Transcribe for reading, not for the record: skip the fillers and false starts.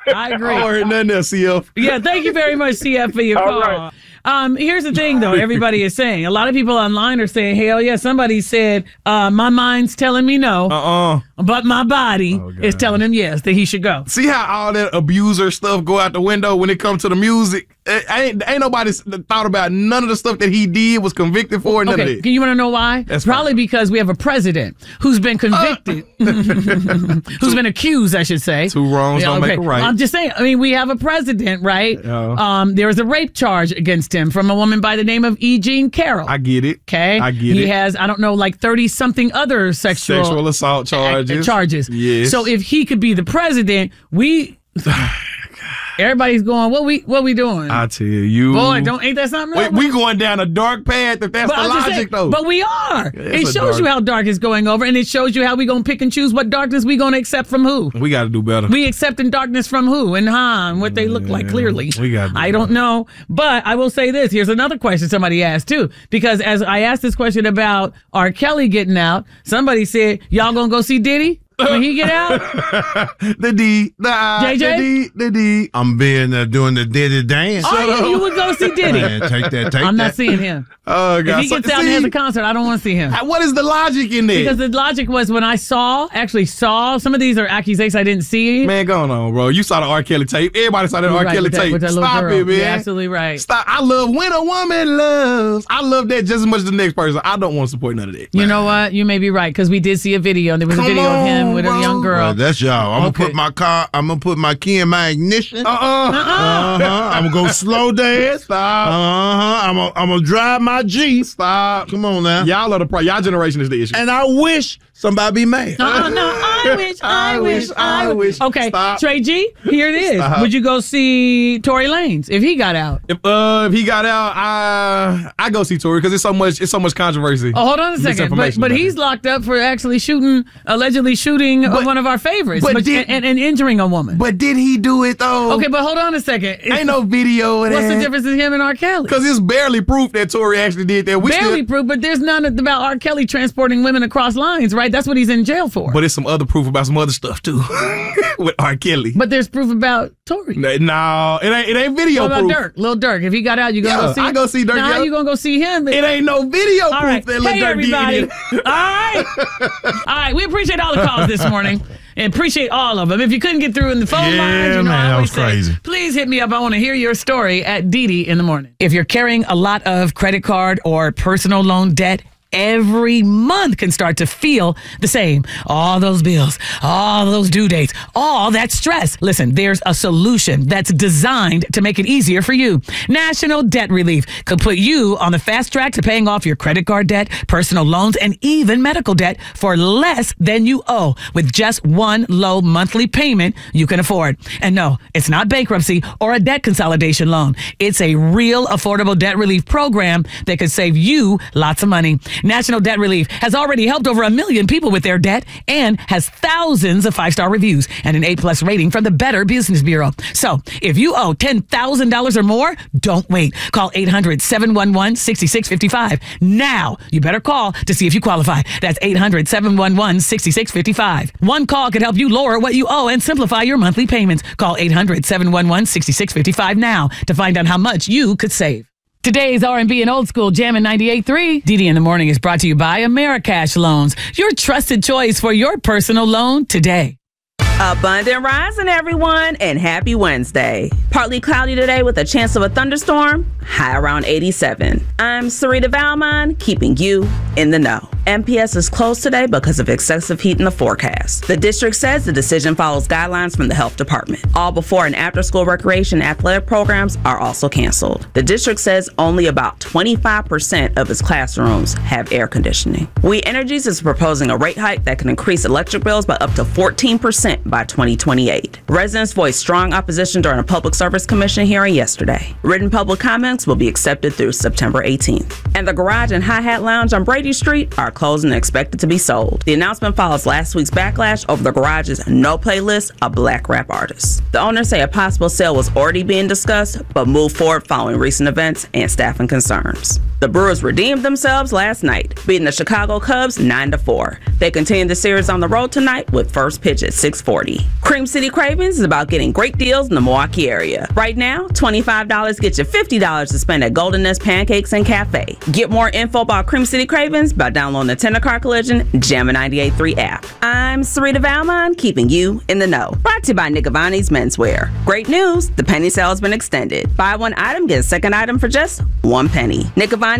I agree. I heard nothing else, CF. Yeah, thank you very much, CF, for your call. Right. Here's the thing, though. Everybody is saying. A lot of people online are saying, hell yeah. Somebody said, my mind's telling me no, but my body is telling him yes, that he should go. See how all that abuser stuff go out the window when it comes to the music? Ain't nobody thought about none of the stuff that he did, was convicted for, none of it. You want to know why? That's probably fine. Because we have a president who's been convicted, who's been accused, I should say. Two wrongs don't make a right. I'm just saying, I mean, we have a president, right? There was a rape charge against him from a woman by the name of E. Jean Carroll. I get it. Okay? I get it. He has, I don't know, like 30-something other sexual assault charges. Yes. So if he could be the president, everybody's going, what we doing? I tell you. Boy, ain't that something? We going down a dark path if that's the logic, though. But we are. It shows you how dark it's going over, and it shows you how we going to pick and choose what darkness we going to accept from who. We got to do better. We accepting darkness from who and how and what they look like clearly. We got to I don't know. But I will say this. Here's another question somebody asked, too. Because as I asked this question about R. Kelly getting out, somebody said, y'all going to go see Diddy? When he get out? The D, the I, JJ? the D. I'm being doing the Diddy dance. Oh, you would go see Diddy. Man, take that. I'm not seeing him. Oh, God. If he gets out and has a concert, I don't want to see him. What is the logic in there? Because the logic was when I actually saw, some of these are accusations I didn't see. Man, go on, bro. You saw the R. Kelly tape. Everybody saw that R. Kelly tape. With that Stop girl. it, man. You're absolutely right. Stop. I love when a woman loves. I love that just as much as the next person. I don't want to support none of that. You know what? You may be right, because we did see a video, and there was a video of him with a young girl. That's y'all. I'm gonna put my key in my ignition. I'm gonna go slow dance. Stop. I'm gonna drive my Jeep. Stop. Come on now. Y'all are the problem. Y'all generation is the issue. And I wish somebody be mad. No, I wish. Okay, Stop. Trey G, here it is. Stop. Would you go see Tory Lanez if he got out? If he got out, I go see Tory because it's so much controversy. Oh, hold on a second. But he's locked up for actually allegedly shooting one of our favorites, and injuring a woman. But did he do it though? Okay, but hold on a second. Ain't no video of that. What's the difference in him and R. Kelly? Because it's barely proof that Tory actually did that. Barely proof, but there's none about R. Kelly transporting women across lines, right? That's what he's in jail for. But there's some other proof about some other stuff too with R. Kelly. But there's proof about Tory. No, it ain't video what about proof. Dirk? Lil Durk. If he got out, you gonna go see him? I go see Dirk. Now, how you gonna go see him? It ain't no video all proof right. that Lil Durk everybody. did it. All right. We appreciate all the calls this morning. And appreciate all of them. If you couldn't get through in the phone lines, man, I that always was crazy. say, please hit me up. I want to hear your story at Didi in the morning. If you're carrying a lot of credit card or personal loan debt, every month can start to feel the same. All those bills, all those due dates, all that stress. Listen, there's a solution that's designed to make it easier for you. National Debt Relief could put you on the fast track to paying off your credit card debt, personal loans, and even medical debt for less than you owe with just one low monthly payment you can afford. And no, it's not bankruptcy or a debt consolidation loan. It's a real affordable debt relief program that could save you lots of money. National Debt Relief has already helped over 1 million people with their debt and has thousands of 5-star reviews and an A+ rating from the Better Business Bureau. So if you owe $10,000 or more, don't wait. Call 800-711-6655. Now, you better call to see if you qualify. That's 800-711-6655. One call could help you lower what you owe and simplify your monthly payments. Call 800-711-6655 now to find out how much you could save. Today's R&B and Old School Jammin' 98.3. Didi in the Morning is brought to you by Americash Loans, your trusted choice for your personal loan today. Abundant rising, everyone, and happy Wednesday. Partly cloudy today with a chance of a thunderstorm, high around 87. I'm Sarita Valmon, keeping you in the know. MPS is closed today because of excessive heat in the forecast. The district says the decision follows guidelines from the health department. All before and after school recreation and athletic programs are also canceled. The district says only about 25% of its classrooms have air conditioning. We Energies is proposing a rate hike that can increase electric bills by up to 14% by 2028. Residents voiced strong opposition during a Public Service Commission hearing yesterday. Written public comments will be accepted through September 18th. And the Garage and Hi-Hat Lounge on Brady Street are closing and expected to be sold. The announcement follows last week's backlash over the garage's no playlist of black rap artists. The owners say a possible sale was already being discussed, but moved forward following recent events and staffing concerns. The Brewers redeemed themselves last night, beating the Chicago Cubs 9-4. They continue the series on the road tonight with first pitch at 6:40. Cream City Cravings is about getting great deals in the Milwaukee area. Right now, $25 gets you $50 to spend at Golden Nest Pancakes and Cafe. Get more info about Cream City Cravings by downloading the Tender Car Collision Jammin' 98.3 app. I'm Sarita Valmont, keeping you in the know. Brought to you by Nick Avani's Menswear. Great news, the penny sale has been extended. Buy one item, get a second item for just 1 penny. Nick Avani